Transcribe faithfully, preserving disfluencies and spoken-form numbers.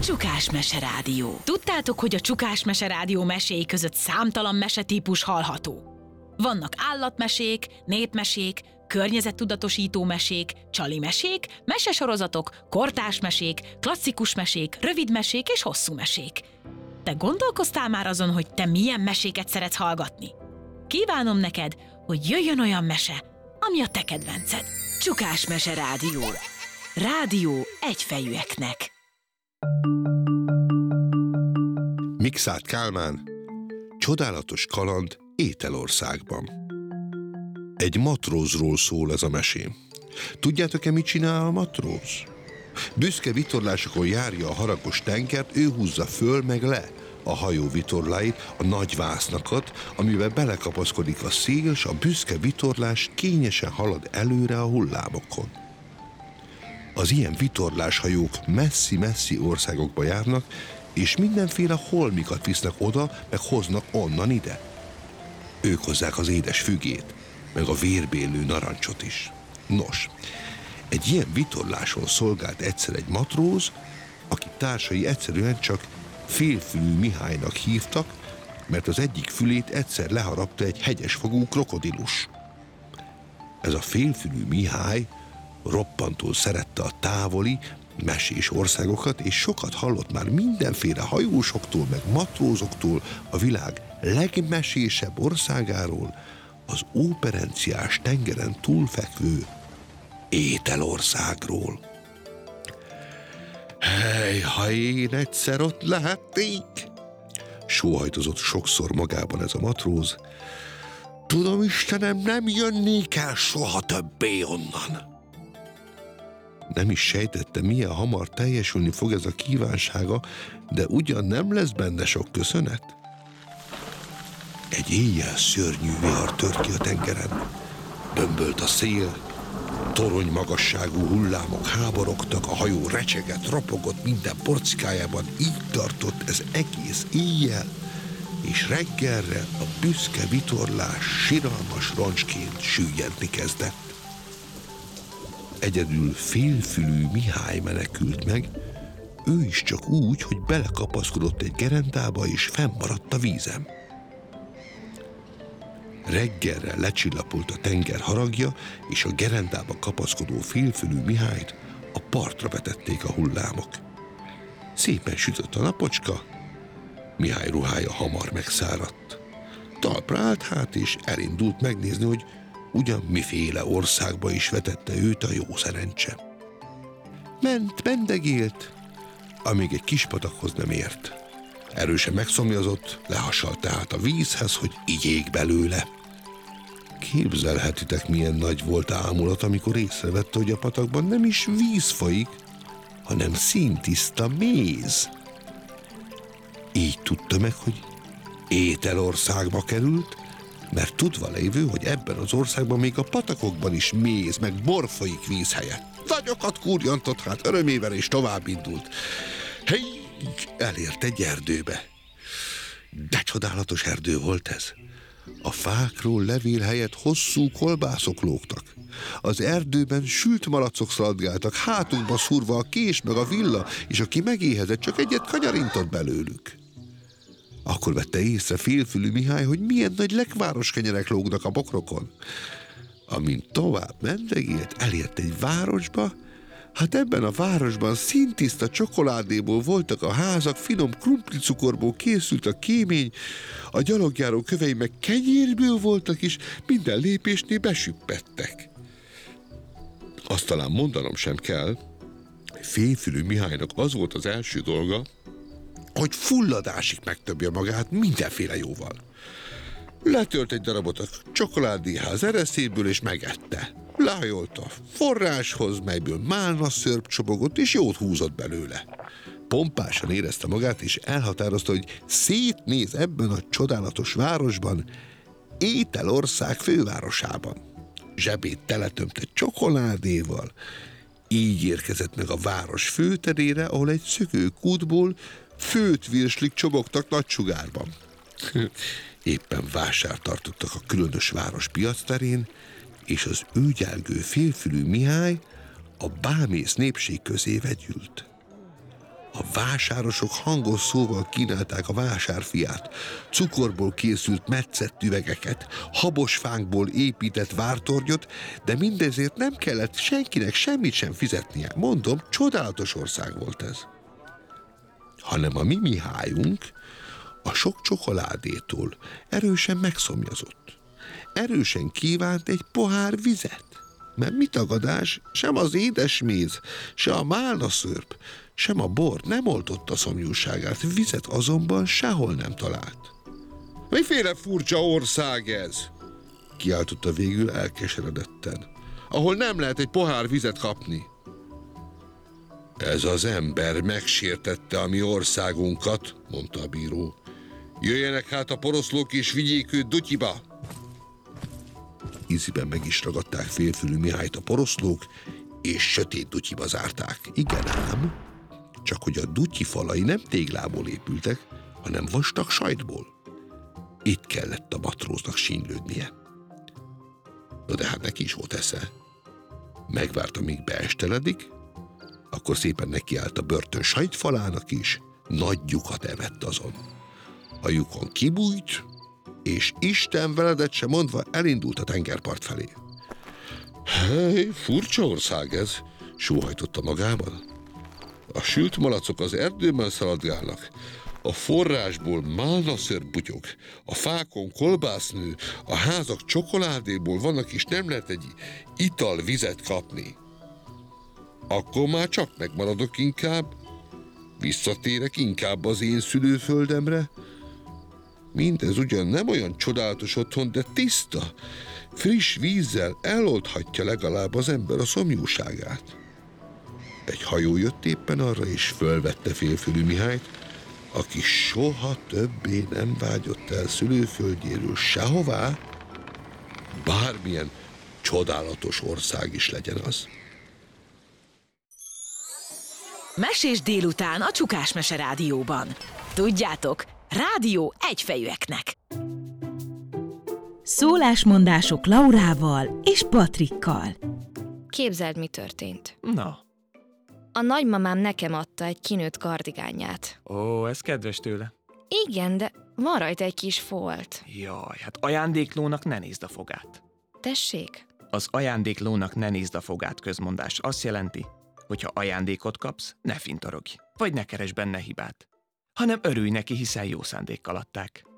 Csukás Mese Rádió. Tudtátok, hogy a Csukás Mese Rádió meséi között számtalan mesetípus hallható? Vannak állatmesék, népmesék, környezettudatosító mesék, csalimesék, mesesorozatok, kortárs mesék, klasszikus mesék, rövidmesék és hosszú mesék. Te gondolkoztál már azon, hogy te milyen meséket szeretsz hallgatni? Kívánom neked, hogy jöjjön olyan mese, ami a te kedvenced. Csukás Mese Rádió. Rádió egyfejűeknek. Mikszáth Kálmán, csodálatos kaland Ételországban. Egy matrózról szól ez a mesé. Tudjátok-e, mit csinál a matróz? Büszke vitorlásokon járja a haragos tengert, ő húzza föl meg le a hajó vitorláit, a nagy vásznakat, amiben belekapaszkodik a szél, s a büszke vitorlás kényesen halad előre a hullámokon. Az ilyen vitorláshajók messzi-messzi országokba járnak, és mindenféle holmikat visznek oda, meg hoznak onnan ide. Ők hozzák az édes fügét, meg a vérbélő narancsot is. Nos, egy ilyen vitorláson szolgált egyszer egy matróz, aki társai egyszerűen csak Félfülű Mihálynak hívtak, mert az egyik fülét egyszer leharapta egy hegyesfogú krokodilus. Ez a Félfülű Mihály roppantól szerette a távoli, mesés országokat, és sokat hallott már mindenféle hajósoktól, meg matrózoktól a világ legmesésebb országáról, az óperenciás tengeren túlfekvő Ételországról. Hely, ha én egyszer ott lehetnék! Sóhajtozott sokszor magában ez a matróz. Tudom, Istenem, nem jönnék el soha többé onnan. Nem is sejtette, milyen hamar teljesülni fog ez a kívánsága, de ugyan nem lesz benne sok köszönet. Egy éjjel szörnyű vihar tört ki a tengeren. Bömbölt a szél, torony magasságú hullámok háborogtak, a hajó recsegett, ropogott minden porcikájában, így tartott ez egész éjjel, és reggelre a büszke vitorlás siralmas roncsként süllyedni kezdett. Egyedül Félfülű Mihály menekült meg, ő is csak úgy, hogy belekapaszkodott egy gerendába, és fennmaradt a vízen. Reggelre lecsillapult a tenger haragja, és a gerendába kapaszkodó Félfülű Mihályt a partra vetették a hullámok. Szépen sütött a napocska, Mihály ruhája hamar megszáradt. Talpra állt hát, és elindult megnézni, hogy ugyan miféle országba is vetette őt a jó szerencse. Ment, mendegélt, amíg egy kis patakhoz nem ért. Erősen megszomjazott, lehasalt tehát a vízhez, hogy igyék belőle. Képzelhetitek, milyen nagy volt ámulat, amikor észrevette, hogy a patakban nem is víz folyik, hanem színtiszta méz. Így tudta meg, hogy Ételországba került, mert tudva lévő, hogy ebben az országban még a patakokban is méz, meg bor folyik víz helyett. Nagyokat kurjantott, hát örömével és tovább indult. Hey, elért egy erdőbe. De csodálatos erdő volt ez. A fákról levél helyett hosszú kolbászok lógtak. Az erdőben sült malacok szaladgáltak, hátukba szúrva a kés meg a villa, és aki megéhezett, csak egyet kanyarintott belőlük. Akkor vette észre Félfülű Mihály, hogy milyen nagy lekváros kenyerek lógnak a bokrokon. Amint tovább mendegélt, elért egy városba. Hát ebben a városban színtiszta csokoládéból voltak a házak, finom krumplicukorból készült a kémény, a gyalogjáró kövei meg kenyérből voltak, és minden lépésnél besüppettek. Azt talán mondanom sem kell, Félfülű Mihálynak az volt az első dolga, hogy fulladásig megtöbje magát mindenféle jóval. Letört egy darabot a csokoládéház ereszéből, és megette. Lehajolt a forráshoz, melyből málna szörp csobogott, és jót húzott belőle. Pompásan érezte magát, és elhatározta, hogy szétnéz ebben a csodálatos városban, Ételország fővárosában. Zsebét teletömte csokoládéval. Így érkezett meg a város főterére, ahol egy szökőkútból főtt virslik csobogtak nagy sugárban. Éppen vásárt tartottak a különös város piacterén, és az őgyelgő Félfülű Mihály a bámész népség közé vegyült. A A vásárosok hangos szóval kínálták a vásárfiát, cukorból készült metszett üvegeket, habosfánkból épített vártornyot, de mindezért nem kellett senkinek semmit sem fizetnie. Mondom, csodálatos ország volt ez. Hanem a mi Mihályunk a sok csokoládétól erősen megszomjazott. Erősen kívánt egy pohár vizet. Mert mi tagadás, sem az édesméz, se a málnaszörp, sem a bor nem oltotta szomjúságát, vizet azonban sehol nem talált. Miféle furcsa ország ez? Kiáltotta végül elkeseredetten, ahol nem lehet egy pohár vizet kapni. Ez az ember megsértette a mi országunkat, mondta a bíró. Jöjjenek hát a poroszlók és vigyék őt Dutyiba. Íziben meg is ragadták Félfülű Mihályt a poroszlók, és sötét Dutyiba zárták. Igen ám, csak hogy a Dutyi falai nem téglából épültek, hanem vastag sajtból. Itt kellett a matróznak sínylődnie. No de hát neki is volt esze. Megvárta, míg beesteledik, akkor szépen nekiállt a börtön sajtfalának is, nagy lyukat evett azon. A lyukon kibújt, és Isten veledet se mondva elindult a tengerpart felé. Hely, furcsa ország ez, sóhajtotta magában. A sült malacok az erdőben szaladgálnak, a forrásból málnaszörp butyog, a fákon kolbásznő, a házak csokoládéból vannak, és nem lehet egy ital vizet kapni. Akkor már csak megmaradok inkább, visszatérek inkább az én szülőföldemre. Mindez ugyan nem olyan csodálatos otthon, de tiszta, friss vízzel eloldhatja legalább az ember a szomjúságát. Egy hajó jött éppen arra, és fölvette Félfülű Mihályt, aki soha többé nem vágyott el szülőföldjéről sehová, bármilyen csodálatos ország is legyen az. Mesés délután a Csukás Mese Rádióban. Tudjátok, rádió egyfejűeknek. Szólásmondások Laurával és Patrikkal. Képzeld, mi történt. Na, A nagymamám nekem adta egy kinőtt kardigányát. ó, ez kedves tőle. Igen, de van rajta egy kis folt. Jaj, hát ajándéklónak ne nézd a fogát. Tessék? Az ajándéklónak ne nézd a fogát közmondás azt jelenti, hogyha ajándékot kapsz, ne fintorogj, vagy ne keresd benne hibát, hanem örülj neki, hiszen jó szándékkal adták.